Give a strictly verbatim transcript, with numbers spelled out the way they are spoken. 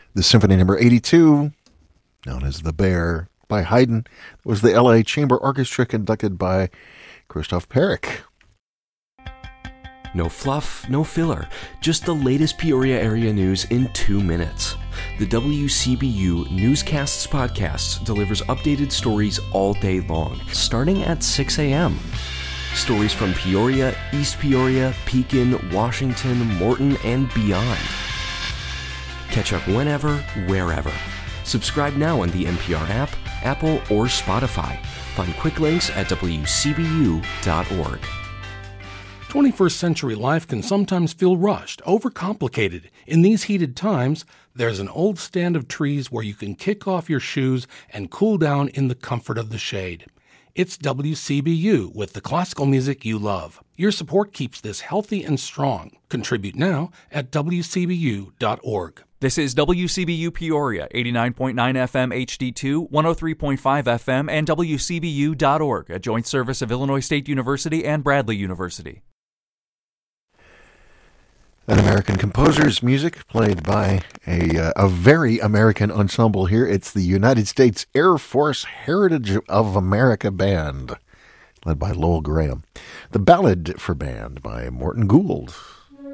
The Symphony Number eighty-two, known as The Bear, by Haydn, was the L A Chamber Orchestra conducted by Christoph Perrick. No fluff, no filler, just the latest Peoria area news in two minutes. The W C B U Newscasts Podcast delivers updated stories all day long, starting at six a.m. Stories from Peoria, East Peoria, Pekin, Washington, Morton, and beyond. Catch up whenever, wherever. Subscribe now on the N P R app, Apple, or Spotify. Find quick links at w c b u dot org. twenty-first century life can sometimes feel rushed, overcomplicated. In these heated times, there's an old stand of trees where you can kick off your shoes and cool down in the comfort of the shade. It's W C B U with the classical music you love. Your support keeps this healthy and strong. Contribute now at w c b u dot org. This is W C B U Peoria, eighty-nine point nine F M H D two, one oh three point five F M, and w c b u dot org, a joint service of Illinois State University and Bradley University. An American composer's music played by a, uh, a very American ensemble here. It's the United States Air Force Heritage of America Band, led by Lowell Graham. The Ballad for Band by Morton Gould.